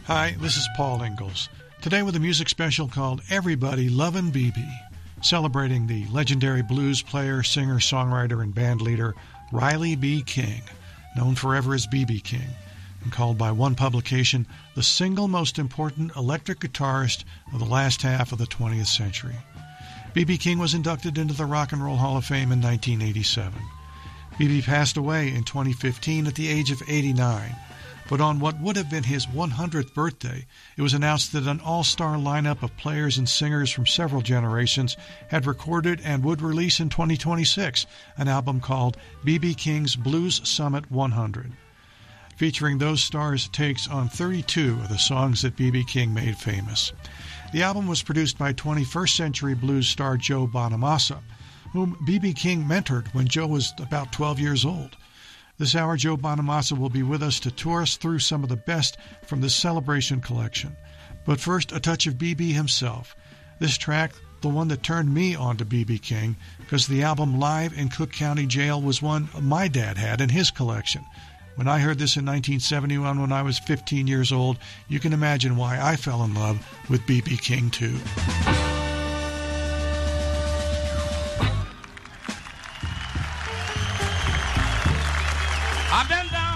Hi, this is Paul Ingalls. Today with a music special called Everybody Lovin' B.B., celebrating the legendary blues player, singer, songwriter, and band leader Riley B. King, known forever as B.B. King, and called by one publication the single most important electric guitarist of the last half of the 20th century. B.B. King was inducted into the Rock and Roll Hall of Fame in 1987. B.B. passed away in 2015 at the age of 89. But on what would have been his 100th birthday, it was announced that an all-star lineup of players and singers from several generations had recorded and would release in 2026 an album called B.B. King's Blues Summit 100, featuring those stars' takes on 32 of the songs that B.B. King made famous. The album was produced by 21st century blues star Joe Bonamassa, whom B.B. King mentored when Joe was about 12 years old. This hour, Joe Bonamassa will be with us to tour us through some of the best from the Celebration collection. But first, a touch of B.B. himself. This track, the one that turned me on to B.B. King, because the album Live in Cook County Jail was one my dad had in his collection. When I heard this in 1971 when I was 15 years old, you can imagine why I fell in love with B.B. King, too. I've been down